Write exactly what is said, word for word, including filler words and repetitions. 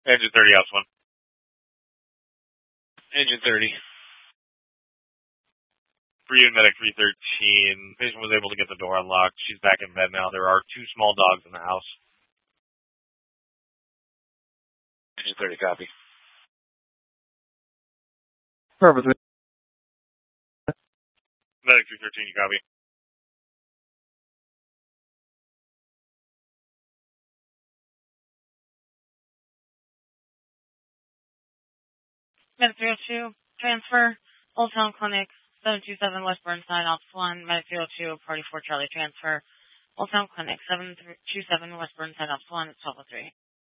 Engine thirty, Ops one. Engine thirty. For you, Medic three thirteen. Patient was able to get the door unlocked. She's back in bed now. There are two small dogs in the house. Engine thirty, copy. Perfect. Medic three thirteen, you copy. Medic three oh two, transfer, Old Town Clinic, seven two seven West Burnside, Ops one, Medic three oh two, Party four Charlie transfer, Old Town Clinic, seven two seven West Burnside, Ops one, it's twelve oh three.